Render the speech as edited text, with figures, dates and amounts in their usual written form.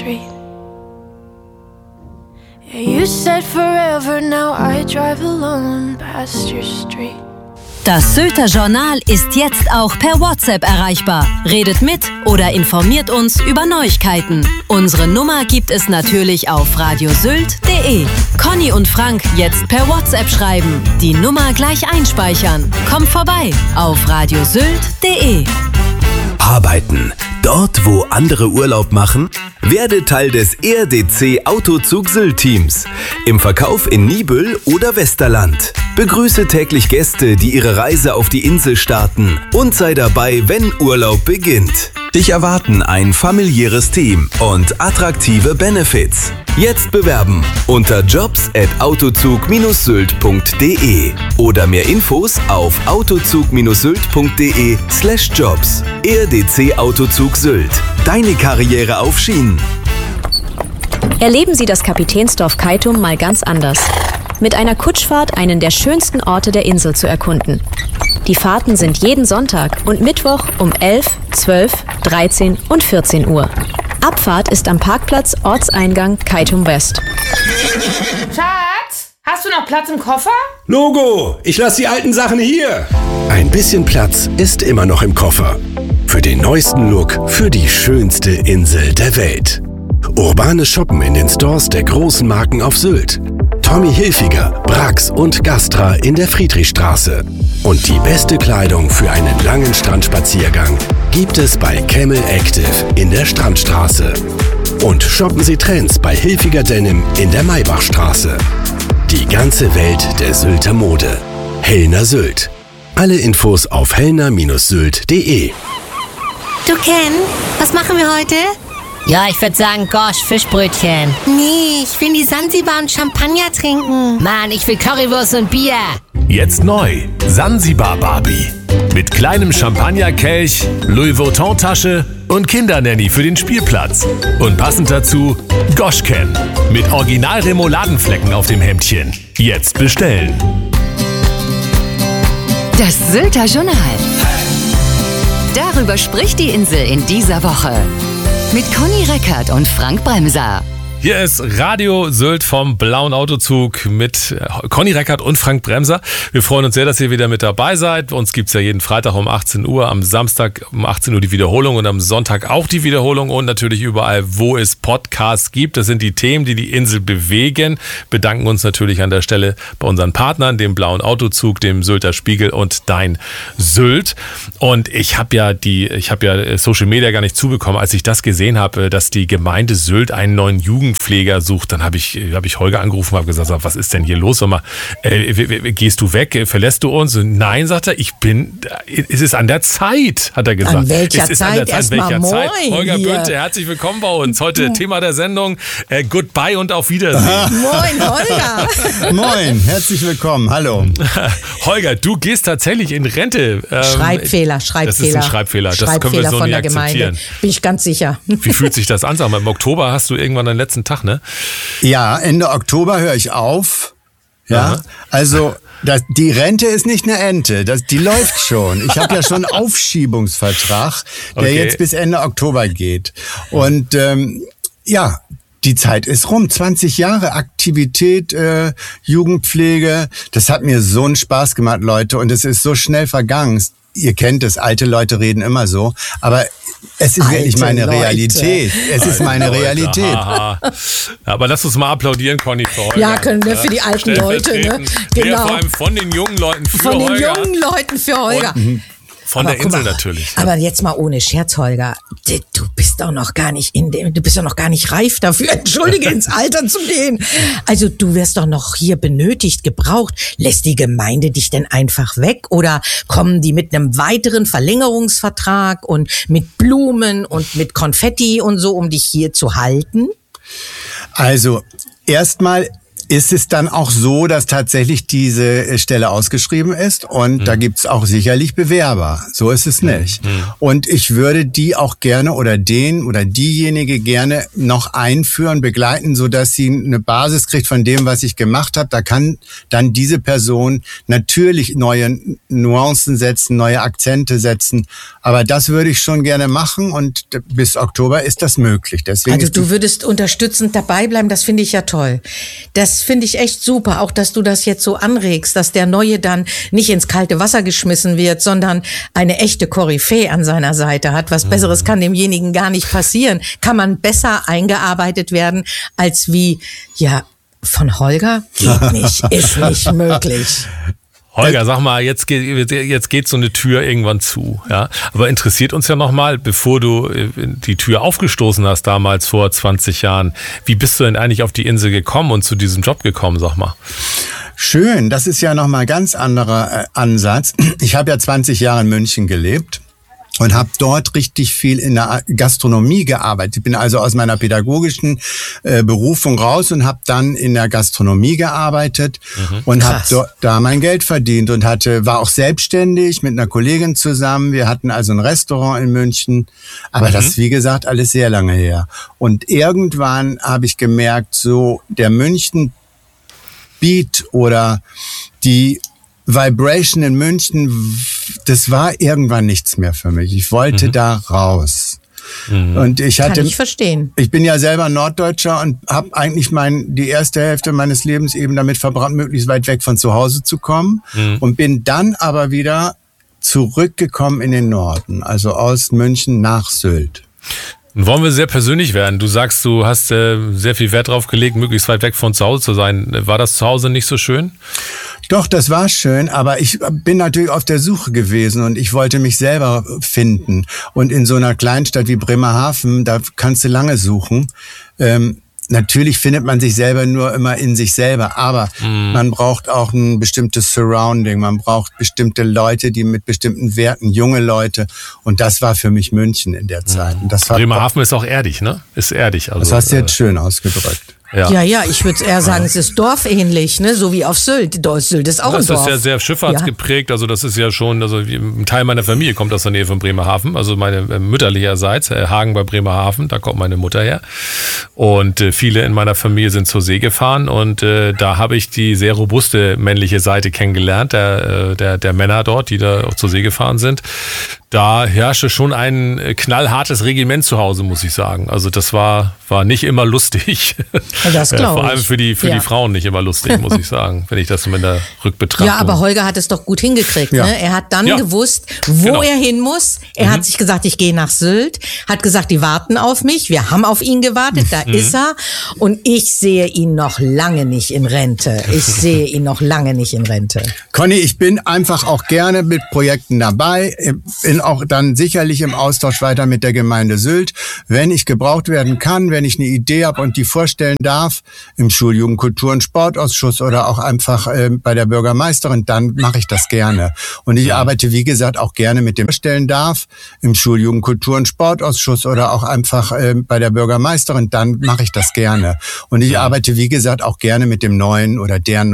street. Yeah, you said forever, now I drive alone past your street. Das Sylter Journal ist jetzt auch per WhatsApp erreichbar. Redet mit oder informiert uns über Neuigkeiten. Unsere Nummer gibt es natürlich auf radiosylt.de. Conny und Frank jetzt per WhatsApp schreiben. Die Nummer gleich einspeichern. Kommt vorbei auf radiosylt.de. Arbeiten. Dort, wo andere Urlaub machen? Werde Teil des ERDC Autozug Sylt-Teams. Im Verkauf in Niebüll oder Westerland. Begrüße täglich Gäste, die ihre Reise auf die Insel starten. Und sei dabei, wenn Urlaub beginnt. Dich erwarten ein familiäres Team und attraktive Benefits. Jetzt bewerben unter jobs@autozug-sylt.de oder mehr Infos auf autozug-sylt.de/jobs. ERDC Autozug Sylt. Deine Karriere auf Schienen. Erleben Sie das Kapitänsdorf Keitum mal ganz anders. Mit einer Kutschfahrt einen der schönsten Orte der Insel zu erkunden. Die Fahrten sind jeden Sonntag und Mittwoch um 11, 12, 13 und 14 Uhr. Abfahrt ist am Parkplatz Ortseingang Keitum West. Schatz, hast du noch Platz im Koffer? Logo, ich lasse die alten Sachen hier. Ein bisschen Platz ist immer noch im Koffer. Für den neuesten Look, für die schönste Insel der Welt. Urbanes Shoppen in den Stores der großen Marken auf Sylt. Tommy Hilfiger, Brax und Gastra in der Friedrichstraße. Und die beste Kleidung für einen langen Strandspaziergang gibt es bei Camel Active in der Strandstraße. Und shoppen Sie Trends bei Hilfiger Denim in der Maybachstraße. Die ganze Welt der Sylter Mode. Hellner Sylt. Alle Infos auf hellner-sylt.de. Du Ken, was machen wir heute? Ja, ich würde sagen, Gosh, Fischbrötchen. Nee, ich will die Sansibar und Champagner trinken. Mann, ich will Currywurst und Bier. Jetzt neu, Sansibar Barbie. Mit kleinem Champagnerkelch, Louis Vuitton-Tasche und Kindernanny für den Spielplatz. Und passend dazu Goschken mit Original-Remouladenflecken auf dem Hemdchen. Jetzt bestellen. Das Sylter Journal. Darüber spricht die Insel in dieser Woche. Mit Conny Reckert und Frank Bremser. Hier ist Radio Sylt vom Blauen Autozug mit Conny Reckert und Frank Bremser. Wir freuen uns sehr, dass ihr wieder mit dabei seid. Bei uns gibt's ja jeden Freitag um 18 Uhr, am Samstag um 18 Uhr die Wiederholung und am Sonntag auch die Wiederholung und natürlich überall, wo es Podcasts gibt. Das sind die Themen, die die Insel bewegen. Bedanken uns natürlich an der Stelle bei unseren Partnern, dem Blauen Autozug, dem Sylter Spiegel und Dein Sylt. Und ich habe ja Social Media gar nicht zubekommen, als ich das gesehen habe, dass die Gemeinde Sylt einen neuen Jugendpfleger sucht. Dann habe ich Holger angerufen und habe gesagt, was ist denn hier los? Sag mal, gehst du weg? Verlässt du uns? Nein, sagt er, es ist an der Zeit, hat er gesagt. An welcher Zeit? Welcher Zeit? Holger Bünte, herzlich willkommen bei uns. Heute Thema der Sendung, Goodbye und auf Wiedersehen. Moin, Holger. Moin, herzlich willkommen, hallo. Holger, du gehst tatsächlich in Rente. Schreibfehler. Das ist ein Schreibfehler. Das können wir so nicht akzeptieren. Bin ich ganz sicher. Wie fühlt sich das an? Sag mal, im Oktober hast du irgendwann deinen letzten Tag, ne? Ja, Ende Oktober höre ich auf. Ja, aha. Also die Rente ist nicht eine Ente, die läuft schon. Ich habe ja schon einen Aufschiebungsvertrag, der jetzt bis Ende Oktober geht. Und die Zeit ist rum. 20 Jahre Aktivität, Jugendpflege. Das hat mir so einen Spaß gemacht, Leute. Und es ist so schnell vergangen. Ihr kennt es, alte Leute reden immer so. Aber es ist wirklich meine Realität. Es ist meine Realität. Aber lass uns mal applaudieren, Conny, für Holger. Ja, können wir für die alten Leute. Ne? Genau. Vor allem von den jungen Leuten für Holger. Von den jungen Leuten für Holger. Von der Insel natürlich. Aber jetzt mal ohne Scherz, Holger. Du bist doch noch gar nicht reif dafür, entschuldige, ins Alter zu gehen. Also du wirst doch noch hier benötigt, gebraucht. Lässt die Gemeinde dich denn einfach weg? Oder kommen die mit einem weiteren Verlängerungsvertrag und mit Blumen und mit Konfetti und so, um dich hier zu halten? Also erstmal, ist es dann auch so, dass tatsächlich diese Stelle ausgeschrieben ist und da gibt's auch sicherlich Bewerber. So ist es nicht. Und ich würde die auch gerne oder den oder diejenige gerne noch einführen, begleiten, so dass sie eine Basis kriegt von dem, was ich gemacht habe. Da kann dann diese Person natürlich neue Nuancen setzen, neue Akzente setzen. Aber das würde ich schon gerne machen und bis Oktober ist das möglich. Deswegen also du würdest unterstützend dabei bleiben, das finde ich ja toll. Das finde ich echt super, auch dass du das jetzt so anregst, dass der Neue dann nicht ins kalte Wasser geschmissen wird, sondern eine echte Koryphäe an seiner Seite hat. Was Besseres kann demjenigen gar nicht passieren. Kann man besser eingearbeitet werden, als wie, ja, von Holger? Geht nicht, ist nicht möglich. Holger, sag mal, jetzt geht so eine Tür irgendwann zu, ja. Aber interessiert uns ja nochmal, bevor du die Tür aufgestoßen hast damals vor 20 Jahren, wie bist du denn eigentlich auf die Insel gekommen und zu diesem Job gekommen, sag mal? Schön, das ist ja nochmal ein ganz anderer Ansatz. Ich habe ja 20 Jahre in München gelebt. Und habe dort richtig viel in der Gastronomie gearbeitet. Ich bin also aus meiner pädagogischen Berufung raus und habe dann in der Gastronomie gearbeitet und habe da mein Geld verdient und war auch selbstständig mit einer Kollegin zusammen. Wir hatten also ein Restaurant in München, aber das ist, wie gesagt, alles sehr lange her. Und irgendwann habe ich gemerkt, so der München Beat oder die Vibration in München, das war irgendwann nichts mehr für mich. Ich wollte da raus. Und kann ich verstehen. Ich bin ja selber Norddeutscher und habe eigentlich die erste Hälfte meines Lebens eben damit verbracht, möglichst weit weg von zu Hause zu kommen. Und bin dann aber wieder zurückgekommen in den Norden, also aus München nach Sylt. Und wollen wir sehr persönlich werden? Du sagst, du hast sehr viel Wert drauf gelegt, möglichst weit weg von zu Hause zu sein. War das zu Hause nicht so schön? Doch, das war schön, aber ich bin natürlich auf der Suche gewesen und ich wollte mich selber finden. Und in so einer Kleinstadt wie Bremerhaven, da kannst du lange suchen. Natürlich findet man sich selber nur immer in sich selber, aber man braucht auch ein bestimmtes Surrounding, man braucht bestimmte Leute, die mit bestimmten Werten, junge Leute, und das war für mich München in der Zeit. Und das Bremerhaven ist auch erdig, ne? Ist erdig. Also, das hast du jetzt schön ausgedrückt. Ja, ich würde eher sagen, es ist dorfähnlich, ne, so wie auf Sylt. Sylt ist auch ein Dorf. Das ist ja sehr schifffahrtsgeprägt, also das ist ja schon, also ein Teil meiner Familie kommt aus der Nähe von Bremerhaven, also meine mütterlicherseits, Hagen bei Bremerhaven, da kommt meine Mutter her. Und viele in meiner Familie sind zur See gefahren und da habe ich die sehr robuste männliche Seite kennengelernt, der Männer dort, die da auch zur See gefahren sind. Da herrschte schon ein knallhartes Regiment zu Hause, muss ich sagen. Also das war nicht immer lustig. Das glaube ich. Vor allem für die Frauen nicht immer lustig, muss ich sagen, wenn ich das in der Rückbetrachtung. Ja, aber Holger hat es doch gut hingekriegt. Ja. Ne? Er hat dann gewusst, wo er hin muss. Er hat sich gesagt, ich gehe nach Sylt. Hat gesagt, die warten auf mich. Wir haben auf ihn gewartet. Da ist er. Und ich sehe ihn noch lange nicht in Rente. Conny, ich bin einfach auch gerne mit Projekten dabei. Bin auch dann sicherlich im Austausch weiter mit der Gemeinde Sylt. Wenn ich gebraucht werden kann, wenn ich eine Idee habe und die vorstellen darf, im Schuljugend-, Kultur- und Sportausschuss oder auch einfach bei der Bürgermeisterin, dann mache ich das gerne. Und ich arbeite, wie gesagt, auch gerne mit dem vorstellen darf, im Schuljugend-, Kultur- und Sportausschuss oder auch einfach bei der Bürgermeisterin, dann mache ich das gerne. Und ich arbeite, wie gesagt, auch gerne mit dem neuen oder der